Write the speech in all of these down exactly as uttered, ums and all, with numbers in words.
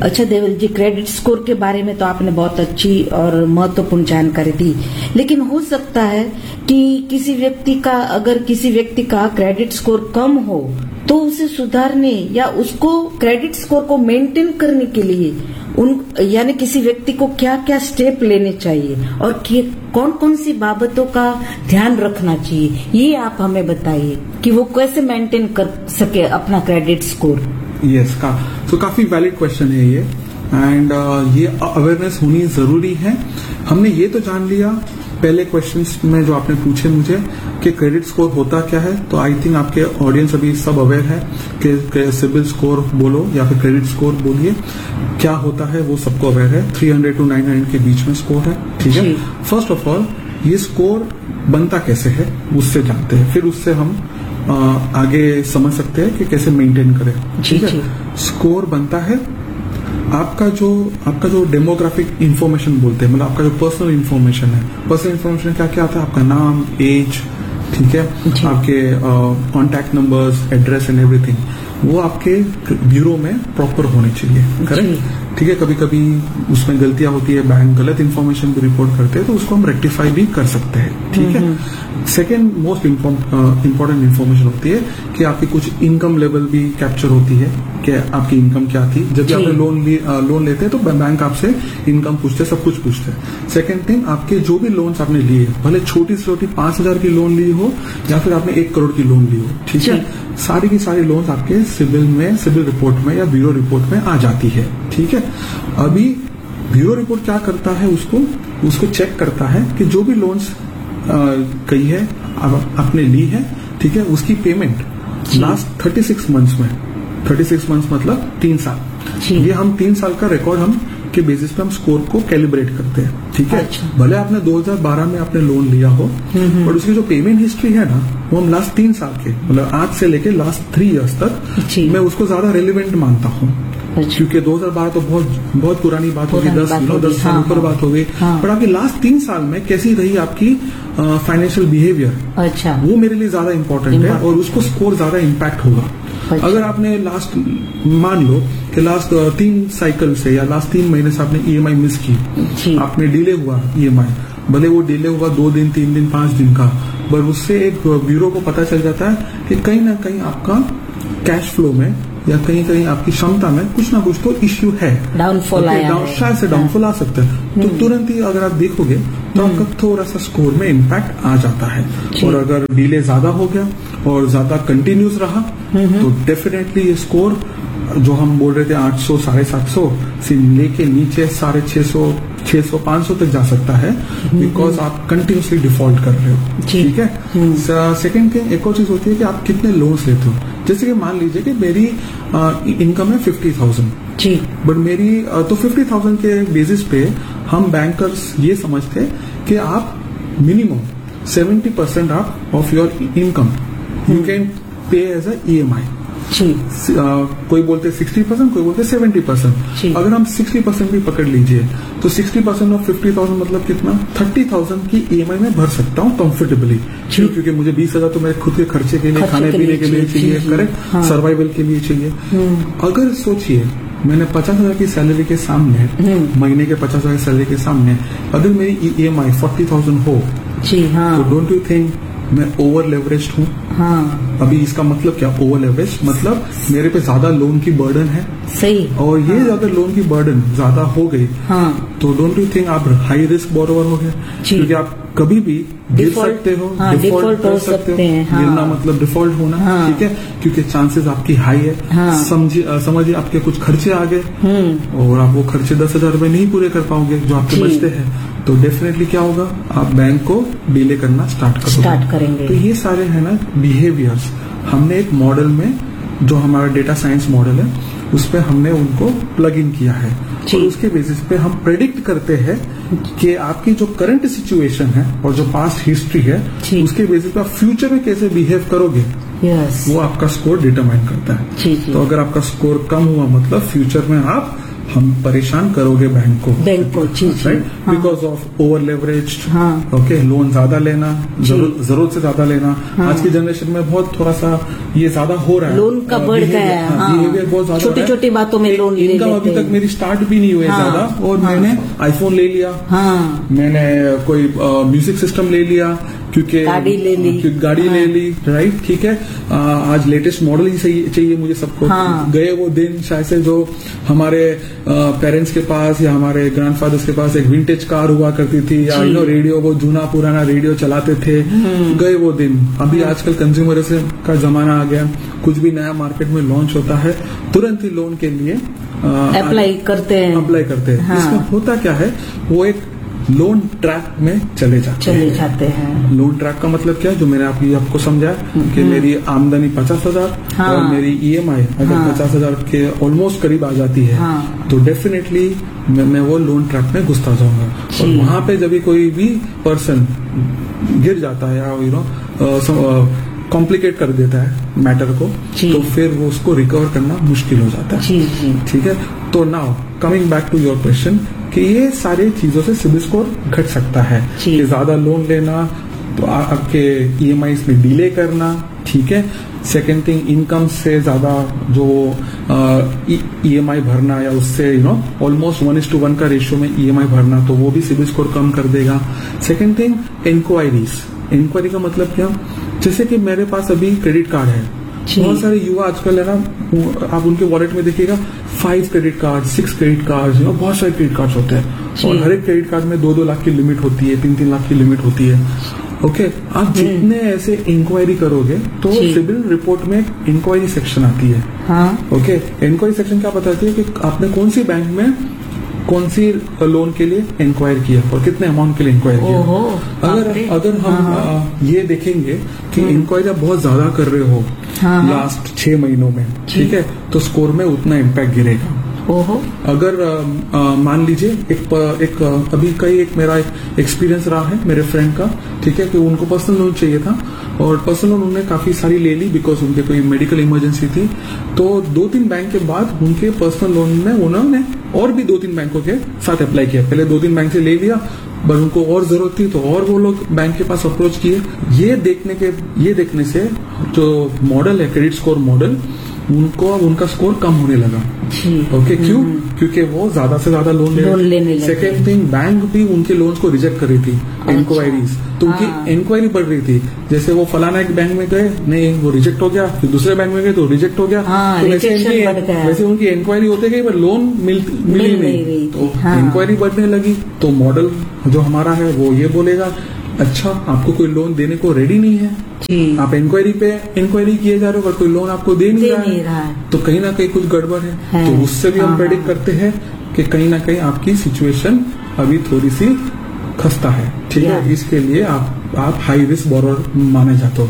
अच्छा देवल जी, credit score के बारे में तो आपने बहुत अच्छी और महत्वपूर्ण जानकारी दी, लेकिन हो सकता है कि किसी व्यक्ति का अगर किसी व्यक्ति का क्रेडिट स्कोर कम हो तो उसे सुधारने या उसको क्रेडिट स्कोर को मेंटेन करने के लिए उन यानी किसी व्यक्ति को क्या क्या स्टेप लेने चाहिए और कौन कौन सी बाबतों का ध्यान रखना चाहिए, ये आप हमें बताइए कि वो कैसे मेंटेन कर सके अपना क्रेडिट स्कोर। यस का तो काफी वैलिड क्वेश्चन है ये, एंड uh, ये अवेयरनेस होनी जरूरी है। हमने ये तो जान लिया पहले क्वेश्चंस में जो आपने पूछे मुझे कि क्रेडिट स्कोर होता क्या है, तो आई थिंक आपके ऑडियंस अभी सब अवेयर है कि सिबिल स्कोर बोलो या फिर क्रेडिट स्कोर बोलिए, क्या होता है वो सबको अवेयर है। तीन सौ टू नौ सौ के बीच में स्कोर है, ठीक है। फर्स्ट ऑफ ऑल ये स्कोर बनता कैसे है उससे जानते हैं, फिर उससे हम आ, आगे समझ सकते हैं कि कैसे मेंटेन करें, ठीक है। स्कोर बनता है आपका जो आपका जो डेमोग्राफिक इंफॉर्मेशन बोलते हैं, मतलब आपका जो पर्सनल इंफॉर्मेशन है। पर्सनल इंफॉर्मेशन क्या क्या आता है, आपका नाम, एज, ठीक है, आपके contact numbers, address and everything, वो आपके ब्यूरो में प्रॉपर होने चाहिए, करेक्ट, ठीक है। कभी कभी उसमें गलतियां होती है, बैंक गलत इन्फॉर्मेशन भी रिपोर्ट करते हैं, तो उसको हम रेक्टिफाई भी कर सकते हैं, ठीक है। सेकेंड मोस्ट इम्पोर्टेंट इन्फॉर्मेशन होती है कि आपकी कुछ इनकम लेवल भी कैप्चर होती है कि आपकी इनकम क्या थी। जब भी आपने लोन ली, लोन लेते हैं तो बैंक आपसे इनकम पूछते हैं, सब कुछ पूछते हैं। सेकेंड थिंग, आपके जो भी लोन्स आपने लिए, भले छोटी से छोटी पांच हजार की लोन ली हो या फिर आपने एक करोड़ की लोन ली हो, ठीक है, सारी की सारी लोन्स आपके सिबिल में, सिबिल रिपोर्ट में या ब्यूरो रिपोर्ट में आ जाती है, ठीक है। अभी ब्यूरो रिपोर्ट क्या करता है, उसको उसको चेक करता है कि जो भी लोन्स कही है आपने ली है, ठीक है, उसकी payment last thirty six months में, थर्टी सिक्स मंथ्स मतलब तीन साल, ये हम तीन साल का रिकॉर्ड हम के बेसिस पे हम स्कोर को कैलिब्रेट करते हैं, ठीक है। अच्छा। भले आपने दो हज़ार बारह में आपने लोन लिया हो, पर उसकी जो पेमेंट हिस्ट्री है ना, वो हम लास्ट तीन साल के, मतलब आज से लेके लास्ट थ्री इयर्स तक मैं उसको ज्यादा रेलिवेंट मानता हूँ। अच्छा। क्योंकि दो हज़ार बारह तो बहुत बहुत पुरानी बात होगी, दस नो दस साल ऊपर बात हो गई, पर आपकी लास्ट तीन साल में कैसी रही आपकी फाइनेंशियल बिहेवियर, अच्छा, वो मेरे लिए ज्यादा इंपॉर्टेंट है और उसको स्कोर ज्यादा इम्पैक्ट होगा। अच्छा। अगर आपने लास्ट मान लो कि लास्ट तीन साइकिल से या लास्ट तीन महीने से आपने ईएमआई मिस की, आपने डिले हुआ ईएमआई, भले वो डिले हुआ दो दिन, तीन दिन, पांच दिन का, पर उससे एक ब्यूरो को पता चल जाता है कि कहीं ना कहीं आपका कैश फ्लो में या कहीं कहीं आपकी क्षमता में कुछ ना कुछ तो इश्यू है, डाउनफॉल आया है, शायद से डाउनफॉल आ सकता है, तो तुरंत ही अगर आप देखोगे तो आपका थोड़ा सा स्कोर में इम्पैक्ट आ जाता है। और अगर डिले ज्यादा हो गया और ज्यादा कंटिन्यूस रहा तो डेफिनेटली ये स्कोर जो हम बोल रहे थे आठ सौ, साढ़े सात सौ से लेके नीचे साढ़े छह सौ, छह सौ, पांच सौ तक जा सकता है, बिकॉज आप कंटिन्यूसली डिफॉल्ट कर रहे हो, ठीक है। सेकेंड थिंग, एक और चीज होती है कि आप कितने लोन्स लेते हो। जैसे कि मान लीजिए कि मेरी इनकम है फिफ्टी थाउजेंड, जी, बट मेरी तो फिफ्टी थाउजेंड के बेसिस पे हम बैंकर्स ये समझते हैं कि आप मिनिमम सेवेंटी परसेंट आप of your income you can pay as a EMI. कोई बोलते सिक्सटी परसेंट, कोई बोलते सेवेंटी परसेंट। अगर हम सिक्सटी परसेंट भी पकड़ लीजिए तो sixty percent of fifty thousand मतलब कितना, थर्टी थाउजेंड की ईएमआई में भर सकता हूँ कंफर्टेबली। क्यों? क्योंकि मुझे बीस हजार तो मेरे खुद के खर्चे के लिए, खाने पीने के लिए चाहिए, करेक्ट, सर्वाइवल के लिए चाहिए। अगर सोचिए मैंने पचास हजार की सैलरी के सामने, महीने के पचास हजार की सैलरी के सामने अगर मेरी ईएमआई फोर्टी थाउजेंड हो, जी हाँ, तो डोंट यू थिंक मैं ओवर लेवरेज हूँ? हाँ। अभी इसका मतलब क्या ओवर लेवरेज, मतलब मेरे पे ज्यादा लोन की बर्डन है, सही, और ये हाँ। अगर लोन की बर्डन ज्यादा हो गई, हाँ, तो डोंट यू थिंक आप हाई रिस्क बोरोवर हो गए, क्योंकि आप कभी भी गिर सकते हो, हाँ, डिफॉल्ट कर सकते हो, हाँ, गिरना मतलब डिफॉल्ट होना, हाँ, ठीक है, क्योंकि चांसेस आपकी हाई है। हाँ, समझिए समझिए आपके कुछ खर्चे आ गए और आप वो खर्चे दस हजार में नहीं पूरे कर पाओगे जो आपके बचते हैं, तो डेफिनेटली क्या होगा, आप बैंक को डिले करना स्टार्ट करोगे, स्टार्ट करेंगे। तो ये सारे है ना बिहेवियर्स, हमने एक मॉडल में जो हमारा डेटा साइंस मॉडल है उस पे हमने उनको प्लग इन किया है और उसके बेसिस पे हम प्रेडिक्ट करते हैं कि आपकी जो करंट सिचुएशन है और जो पास्ट हिस्ट्री है उसके बेसिस पे आप फ्यूचर में कैसे बिहेव करोगे, yes. वो आपका स्कोर डिटरमाइन करता है। तो अगर आपका स्कोर कम हुआ मतलब फ्यूचर में आप हम परेशान करोगे बैंक को बैंक को जी जी राइट हाँ, बिकॉज ऑफ ओवर लेवरेज हाँ, ओके लोन ज्यादा लेना जरूरत जरूरत से ज्यादा लेना हाँ, आज की जनरेशन में बहुत थोड़ा सा ये ज्यादा हो रहा है लोन का बढ़ गया है हाँ, बिहेवियर बहुत ज्यादा छोटी छोटी बातों में लोन ले इनकम अभी लेते तक मेरी स्टार्ट भी नहीं हुई हाँ, ज्यादा और हाँ, मैंने आईफोन ले लिया हाँ, मैंने कोई म्यूजिक सिस्टम ले लिया क्योंकि गाड़ी ले ली क्योंकि गाड़ी हाँ, ले ली राइट ठीक है आ, आज लेटेस्ट मॉडल ही चाहिए चाहिए मुझे सबको हाँ, गए वो दिन शायद से जो हमारे पेरेंट्स के पास या हमारे ग्रैंडफादर्स के पास एक विंटेज कार हुआ करती थी या यू नो रेडियो वो जूना पुराना रेडियो चलाते थे गए वो दिन अभी आजकल कंज्यूमरिज्म का जमाना आ गया कुछ भी नया मार्केट में लॉन्च होता है तुरंत ही लोन के लिए अप्लाई करते हैं अप्लाई करते हैं हाँ, इसमें होता क्या है वो एक लोन ट्रैक में चले जाते चले हैं जाते हैं लोन ट्रैक का मतलब क्या है जो मैंने आपकी आपको समझाया कि मेरी आमदनी पचास हजार हाँ, और मेरी ईएमआई अगर हाँ, पचास हजार के ऑलमोस्ट करीब आ जाती है हाँ, तो डेफिनेटली मैं, मैं वो लोन ट्रैक में घुसता जाऊंगा और वहां पे जब भी कोई भी पर्सन गिर जाता है या यू नो कॉम्प्लिकेट कर देता है मैटर को तो फिर वो उसको रिकवर करना मुश्किल हो जाता है जी जी ठीक है तो now coming back to your question कि ये सारी चीजों से सिबिल स्कोर घट सकता है कि ज्यादा लोन लेना तो आपके ईएमआई में डिले करना ठीक है सेकेंड थिंग इनकम से ज्यादा जो ईएमआई भरना या उससे you know almost one is to one का रेशियो में ईएमआई भरना तो वो भी सिबिल स्कोर कम कर देगा सेकेंड थिंग इंक्वायरीज इंक्वायरी का मतलब क्या जैसे कि मेरे पास अभी क्रेडिट कार्ड है बहुत सारे युवा आजकल है ना आप उनके वॉलेट में देखिएगा five credit card six credit card you know बहुत सारे क्रेडिट कार्ड होते हैं और हर एक क्रेडिट कार्ड में दो दो लाख की लिमिट होती है तीन तीन लाख की लिमिट होती है ओके आप जितने ऐसे इंक्वायरी करोगे तो सिबिल रिपोर्ट में इंक्वायरी सेक्शन आती है हाँ, ओके इंक्वायरी सेक्शन क्या बताती है कि आपने कौन सी बैंक में कौन सी लोन के लिए इंक्वायर किया और कितने अमाउंट के लिए इंक्वायर किया अगर अगर हम हाँ, ये देखेंगे कि इंक्वायरी आप बहुत ज्यादा कर रहे हो हाँ, लास्ट छह महीनों में ठीक है तो स्कोर में उतना इम्पैक्ट गिरेगा ओहो अगर मान लीजिए एक एक अभी का ही एक मेरा एक एक्सपीरियंस रहा है मेरे फ्रेंड का ठीक है कि उनको पर्सनल लोन चाहिए था और पर्सनल लोन उन्होंने काफी सारी ले ली बिकॉज उनके कोई मेडिकल इमरजेंसी थी तो दो तीन बैंक के बाद उनके पर्सनल लोन में उन्होंने और भी दो तीन बैंकों के साथ अप्लाई किया पहले दो तीन बैंक से ले लिया बट उनको और जरूरत थी तो और वो लोग बैंक के पास अप्रोच किए ये देखने के ये देखने से जो मॉडल है क्रेडिट स्कोर मॉडल उनको उनका स्कोर कम होने लगा ओके क्यों क्योंकि वो ज्यादा से ज्यादा लोन ले लेने लगे सेकेंड थिंग बैंक भी उनके लोन्स को रिजेक्ट कर रही थी इंक्वायरीज तो उनकी इंक्वायरी बढ़ रही थी जैसे वो फलाना एक बैंक में गए नहीं वो रिजेक्ट हो गया फिर दूसरे बैंक में गए तो रिजेक्ट हो गया हाँ, तो वैसे वैसे उनकी इंक्वायरी होते गई पर लोन मिल मिली नहीं तो इंक्वायरी बढ़ने लगी तो मॉडल जो हमारा है वो ये बोलेगा अच्छा आपको कोई लोन देने को रेडी नहीं है आप इंक्वायरी पे इंक्वायरी किए जा रहे हो पर कोई लोन आपको दे नहीं, दे रहा, नहीं रहा है तो कहीं ना कहीं कुछ गड़बड़ है, है। तो उससे भी हाँ, हम प्रेडिक्ट करते हैं कि कहीं ना कहीं आपकी सिचुएशन अभी थोड़ी सी खस्ता है ठीक है इसके लिए आप आप हाई रिस्क बोरोर माने जाते हो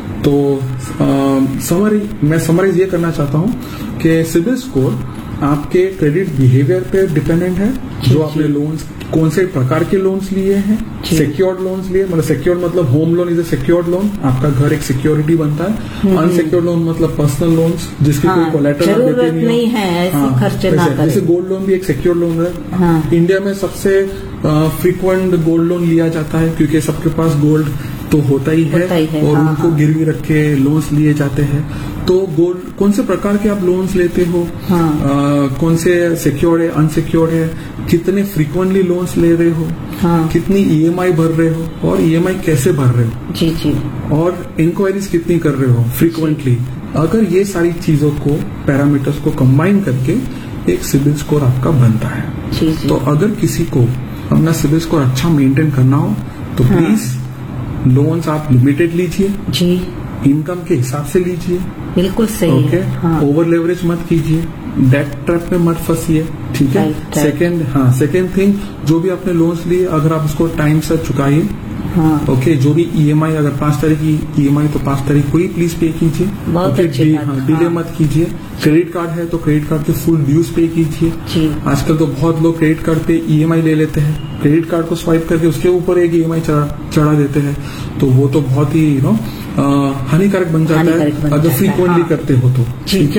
तो समरी मैं समराइज ये करना चाहता हूँ कि सिबिल स्कोर आपके क्रेडिट बिहेवियर पे डिपेंडेंट है जो आपने लोन्स कौन से प्रकार के लोन्स लिए हैं सिक्योर्ड लोन्स लिए मतलब सिक्योर्ड मतलब home loan is a secured loan आपका घर एक सिक्योरिटी बनता है अनसिक्योर्ड लोन मतलब पर्सनल लोन्स जिसकी हाँ, कोई कोलेटरल आप देते नहीं, नहीं है ऐसे हाँ, खर्चे ना करें जैसे गोल्ड लोन भी एक सिक्योर्ड लोन है हाँ, इंडिया में सबसे फ्रीक्वेंट गोल्ड लोन लिया जाता है क्योंकि सबके पास गोल्ड तो होता ही है, होता ही है और हाँ, उनको हाँ, गिरवी रख के लोन्स लिए जाते हैं तो गोल्ड कौन से प्रकार के आप लोन्स लेते हो हाँ, आ, कौन से सिक्योर्ड है अनसिक्योर्ड है कितने फ्रीक्वेंटली लोन्स ले रहे हो हाँ, कितनी ईएमआई भर रहे हो और ईएमआई कैसे भर रहे हो जी जी और इंक्वायरीज कितनी कर रहे हो फ्रीक्वेंटली अगर ये सारी चीजों को पैरामीटर्स को कंबाइन करके एक सिबिल स्कोर आपका बनता है जी जी तो अगर किसी को अपना सिबिल स्कोर अच्छा मेंटेन करना हो तो हाँ, प्लीज लोन्स आप लिमिटेड लीजिए जी इनकम के हिसाब से लीजिए बिल्कुल सही ओके हाँ, ओवर लेवरेज मत कीजिए डेट ट्रैप में मत फंसिए ठीक है सेकंड हाँ सेकंड थिंग जो भी आपने लोन्स लिए अगर आप उसको टाइम से चुकाइए हाँ, ओके okay, जो भी ईएमआई अगर पांच तारीख की ईएमआई तो पांच तारीख को ही प्लीज पे कीजिए ओके डिले हाँ, मत कीजिए क्रेडिट कार्ड है तो क्रेडिट कार्ड के फुल ड्यूज पे कीजिए आजकल तो बहुत लोग क्रेडिट कार्ड पे ईएमआई ले लेते हैं क्रेडिट कार्ड को स्वाइप करके उसके ऊपर एक ईएमआई चढ़ा देते हैं तो वो तो बहुत ही यू नो हानिकारक बन जाता है अगर फ्रीक्वेंटली करते हो तो ठीक है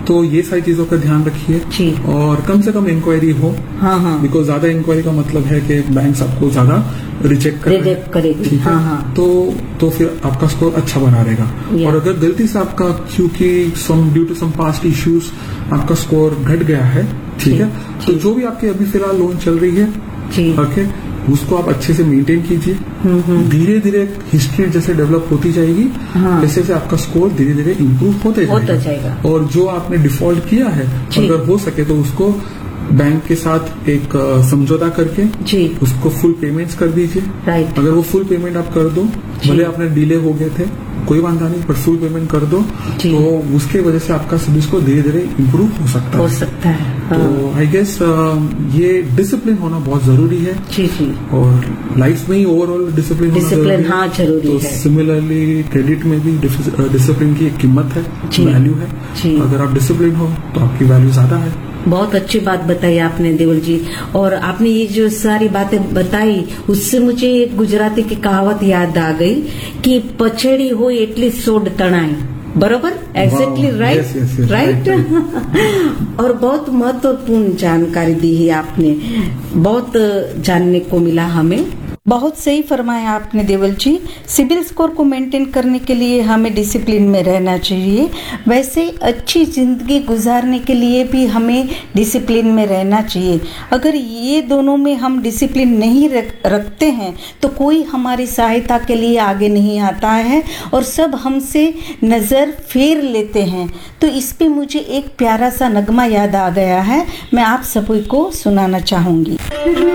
तो ये सारी चीजों का ध्यान रखिए जी। और कम से कम इंक्वायरी हो। हाँ हाँ बिकॉज ज्यादा इंक्वायरी का मतलब है कि बैंक आपको ज्यादा रिजेक्ट कर रिजेक्ट करेगी। ठीक है हाँ हाँ तो तो फिर आपका स्कोर अच्छा बना रहेगा। Yeah. और अगर गलती से आपका क्योंकि सम due to some past issues आपका स्कोर घट गया है, ठीक है, तो जो भी आपकी अभी फिलहाल लोन चल रही है, जी ओके, उसको आप अच्छे से मेंटेन कीजिए। धीरे धीरे हिस्ट्री जैसे डेवलप होती जाएगी, हाँ। वैसे वैसे आपका स्कोर धीरे धीरे इम्प्रूव होते होता जाएगा। जाएगा। और जो आपने डिफॉल्ट किया है, जी। अगर हो सके तो उसको बैंक के साथ एक अ, समझौता करके जी उसको फुल पेमेंट्स कर दीजिए। राइट अगर वो फुल पेमेंट आप कर दो, भले आपने डिले हो गए थे, कोई वांधा नहीं, पर फुल पेमेंट कर दो, जी। तो उसके वजह से आपका सिबिल स्कोर धीरे धीरे इम्प्रूव हो सकता हो है। सकता है। हाँ। तो आई गेस ये डिसिप्लिन होना बहुत जरूरी है। जी जी और लाइफ में ही ओवरऑल डिसिप्लिन होना डिसिप्लिन जरूरी है। हाँ जरूरी तो है। सिमिलरली क्रेडिट में भी डिसिप्लिन की एक कीमत है, जी। वैल्यू है। जी। अगर आप डिसिप्लिन हो तो आपकी वैल्यू ज्यादा है। बहुत अच्छी बात बताई आपने देवल जी। और आपने ये जो सारी बातें बताई उससे मुझे एक गुजराती की कहावत याद आ गई कि पछेड़ी हो एटली सोड तणाई। बरोबर, exactly right yes, yes, yes, right. right, और बहुत महत्वपूर्ण जानकारी दी है आपने, बहुत जानने को मिला हमें। बहुत सही फरमाया आपने देवल जी। सिबिल स्कोर को मेंटेन करने के लिए हमें डिसिप्लिन में रहना चाहिए, वैसे अच्छी जिंदगी गुजारने के लिए भी हमें डिसिप्लिन में रहना चाहिए। अगर ये दोनों में हम डिसिप्लिन नहीं रख, रखते हैं तो कोई हमारी सहायता के लिए आगे नहीं आता है और सब हमसे नज़र फेर लेते हैं। तो इस पे मुझे एक प्यारा सा नगमा याद आ गया है, मैं आप सभी को सुनाना चाहूँगी।